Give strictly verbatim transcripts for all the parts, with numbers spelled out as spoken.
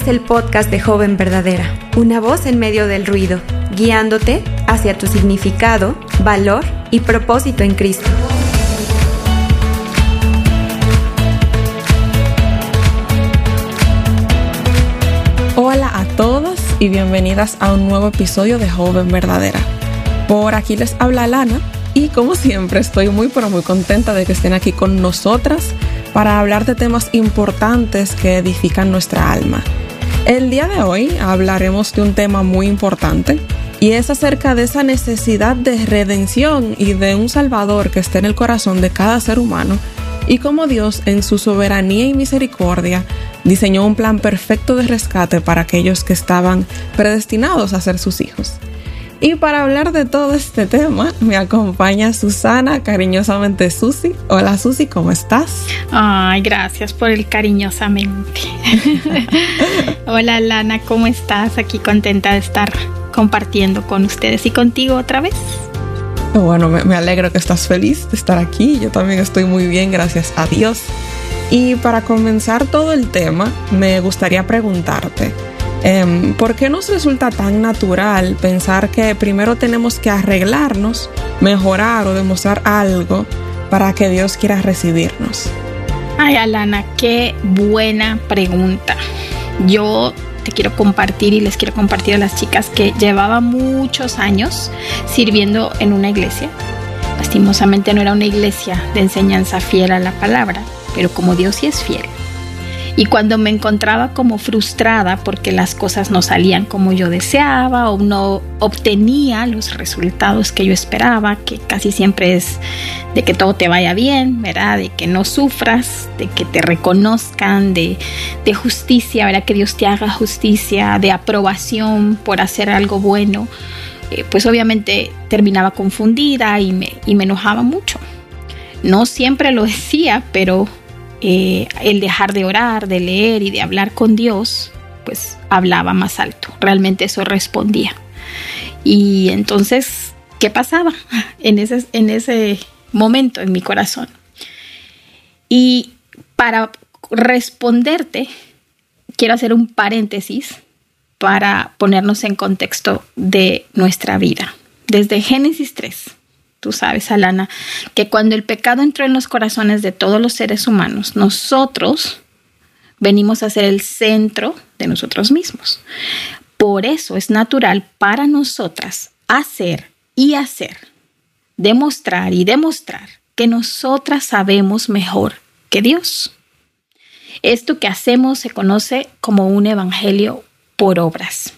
es el podcast de Joven Verdadera, una voz en medio del ruido, guiándote hacia tu significado, valor y propósito en Cristo. Hola a todos y bienvenidas a un nuevo episodio de Joven Verdadera. Por aquí les habla Lana y como siempre estoy muy pero muy contenta de que estén aquí con nosotras para hablar de temas importantes que edifican nuestra alma. El día de hoy hablaremos de un tema muy importante y es acerca de esa necesidad de redención y de un Salvador que esté en el corazón de cada ser humano y cómo Dios en su soberanía y misericordia diseñó un plan perfecto de rescate para aquellos que estaban predestinados a ser sus hijos. Y para hablar de todo este tema, me acompaña Susana, cariñosamente Susi. Hola Susi, ¿cómo estás? Ay, gracias por el cariñosamente. Hola Lana, ¿cómo estás? Aquí contenta de estar compartiendo con ustedes y contigo otra vez. Bueno, me, me alegro que estás feliz de estar aquí. Yo también estoy muy bien, gracias a Dios. Y para comenzar todo el tema, me gustaría preguntarte, Um, ¿por qué nos resulta tan natural pensar que primero tenemos que arreglarnos, mejorar o demostrar algo para que Dios quiera recibirnos? Ay, Alana, qué buena pregunta. Yo te quiero compartir y les quiero compartir a las chicas que llevaba muchos años sirviendo en una iglesia. Lastimosamente no era una iglesia de enseñanza fiel a la palabra, pero como Dios sí es fiel. Y cuando me encontraba como frustrada porque las cosas no salían como yo deseaba o no obtenía los resultados que yo esperaba, que casi siempre es de que todo te vaya bien, ¿verdad? De que no sufras, de que te reconozcan, de, de justicia, ¿verdad? Que Dios te haga justicia, de aprobación por hacer algo bueno, eh, pues obviamente terminaba confundida y me, y me enojaba mucho. No siempre lo decía, pero Eh, el dejar de orar, de leer y de hablar con Dios, pues hablaba más alto. Realmente eso respondía. Y entonces, ¿qué pasaba en ese, en ese momento en mi corazón? Y para responderte, quiero hacer un paréntesis para ponernos en contexto de nuestra vida. Desde Génesis tres. Tú sabes, Alana, que cuando el pecado entró en los corazones de todos los seres humanos, nosotros venimos a ser el centro de nosotros mismos. Por eso es natural para nosotras hacer y hacer, demostrar y demostrar que nosotras sabemos mejor que Dios. Esto que hacemos se conoce como un evangelio por obras.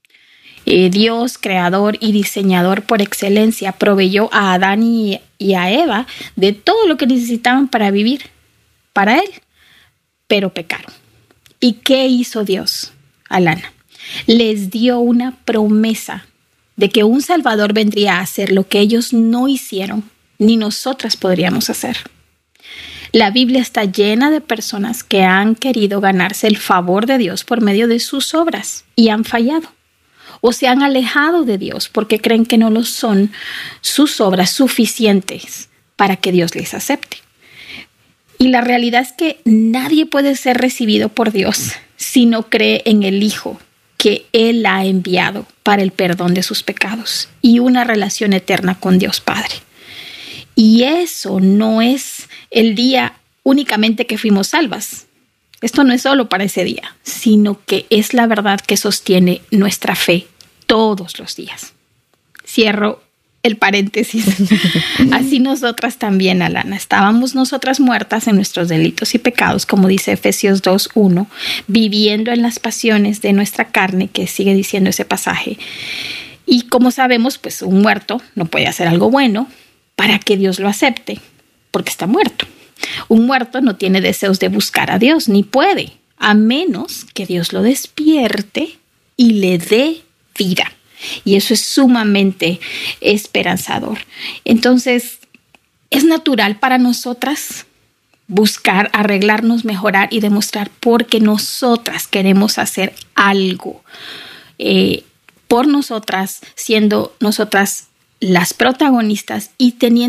Eh, Dios, creador y diseñador por excelencia, proveyó a Adán y, y a Eva de todo lo que necesitaban para vivir, para Él, pero pecaron. ¿Y qué hizo Dios, Alana? Les dio una promesa de que un Salvador vendría a hacer lo que ellos no hicieron, ni nosotras podríamos hacer. La Biblia está llena de personas que han querido ganarse el favor de Dios por medio de sus obras y han fallado. O se han alejado de Dios porque creen que no lo son sus obras suficientes para que Dios les acepte. Y la realidad es que nadie puede ser recibido por Dios si no cree en el Hijo que Él ha enviado para el perdón de sus pecados y una relación eterna con Dios Padre. Y eso no es el día únicamente que fuimos salvas. Esto no es solo para ese día, sino que es la verdad que sostiene nuestra fe todos los días. Cierro el paréntesis. Así nosotras también, Alana, estábamos nosotras muertas en nuestros delitos y pecados, como dice Efesios dos uno, viviendo en las pasiones de nuestra carne, que sigue diciendo ese pasaje. Y como sabemos, pues un muerto no puede hacer algo bueno para que Dios lo acepte, porque está muerto. Un muerto no tiene deseos de buscar a Dios, ni puede, a menos que Dios lo despierte y le dé vida. Y eso es sumamente esperanzador. Entonces, es natural para nosotras buscar, arreglarnos, mejorar y demostrar porque nosotras queremos hacer algo eh, por nosotras, siendo nosotras las protagonistas y teniendo